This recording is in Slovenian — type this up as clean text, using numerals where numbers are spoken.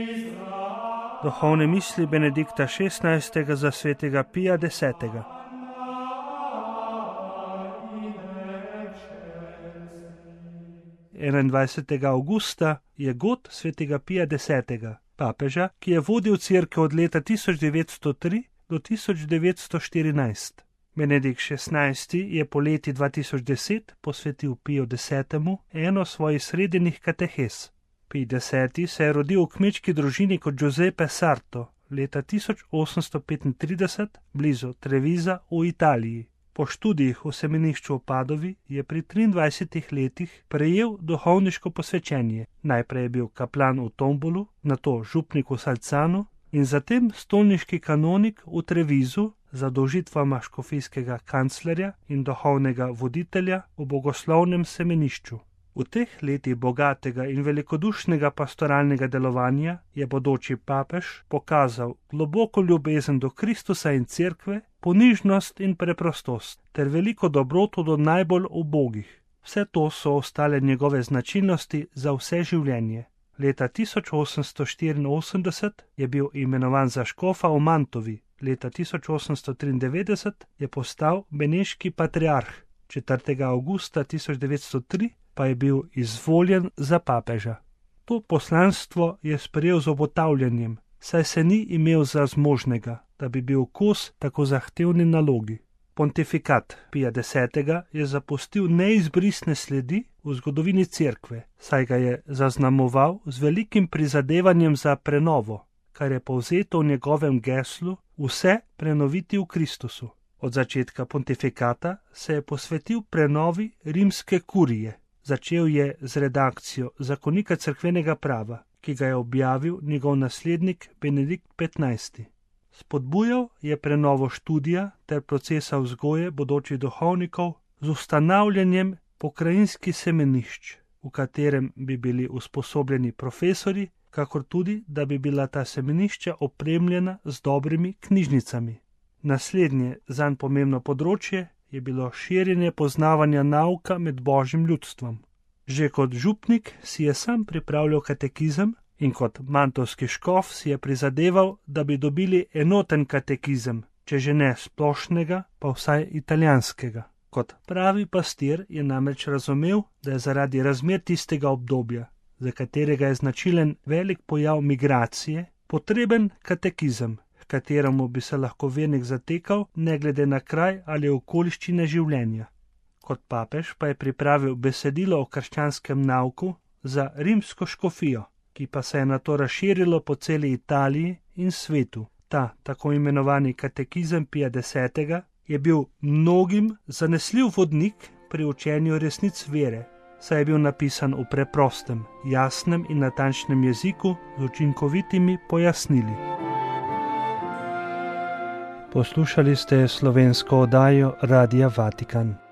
Duhovne misli Benedikta XVI. Za svetega Pija X. 21. avgusta je god svetega Pija X., papeža, ki je vodil cerkev od leta 1903 do 1914. Benedikt XVI. Je poleti 2010 posvetil Piju X. eno svojih srednjih katehes. Pij X. se je rodil v kmečki družini kot Giuseppe Sarto leta 1835 blizu Treviza v Italiji. Po študijih v semenišču v Padovi je pri 23 letih prejel duhovniško posvečenje. Najprej je bil kaplan v Tombolu, nato župnik v Salcanu in zatem stolniški kanonik v Trevizu z zadolžitvama škofijskega kanclerja in duhovnega voditelja v bogoslovnem semenišču. V teh letih bogatega in velikodušnega pastoralnega delovanja je bodoči papež pokazal globoko ljubezen do Kristusa in cerkve, ponižnost in preprostost ter veliko dobroto do najbolj ubogih. Vse to so ostale njegove značilnosti za vse življenje. Leta 1884 je bil imenovan za škofa v Mantovi, leta 1893 je postal beneški patriarh, 4. avgusta 1903 pa je bil izvoljen za papeža. To poslanstvo je sprejel z obotavljanjem, saj se ni imel za zmožnega, da bi bil kos tako zahtevni nalogi. Pontifikat Pija X. je zapustil neizbrisne sledi v zgodovini cerkve, saj ga je zaznamoval z velikim prizadevanjem za prenovo, kar je povzeto v njegovem geslu vse prenoviti v Kristusu. Od začetka pontifikata se je posvetil prenovi rimske kurije. Začel je z redakcijo zakonika cerkvenega prava, ki ga je objavil njegov naslednik Benedikt XV. Spodbujal je prenovo študija ter procesa vzgoje bodočih duhovnikov z ustanavljanjem pokrajinskih semenišč, v katerem bi bili usposobljeni profesori, kakor tudi, da bi bila ta semenišča opremljena z dobrimi knjižnicami. Naslednje zanj pomembno področje je bilo širjenje poznavanja nauka med božjim ljudstvom. Že kot župnik si je sam pripravljal katekizem in kot mantovski škof si je prizadeval, da bi dobili enoten katekizem, če že ne splošnega, pa vsaj italijanskega. Kot pravi pastir je namreč razumel, da je zaradi razmer tistega obdobja, za katerega je značilen velik pojav migracije, potreben katekizem, kateremu bi se lahko vernik zatekal, ne glede na kraj ali okoliščine življenja. Kot papež pa je pripravil besedilo o krščanskem nauku za rimsko škofijo, ki pa se je nato razširilo po celi Italiji in svetu. Ta tako imenovani katekizem Pija X. je bil mnogim zanesljiv vodnik pri učenju resnic vere, saj je bil napisan v preprostem, jasnem in natančnem jeziku z učinkovitimi pojasnili. Poslušali ste slovensko oddajo Radia Vatikan.